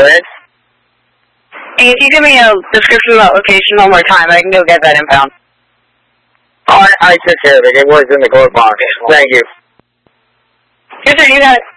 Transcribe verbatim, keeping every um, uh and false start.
Go ahead. Hey, if you give me a description of that location one more time, I can go get that impound. Oh, I, I took care of it. It was in the glove box. Thank you. Yes, sir, you got it.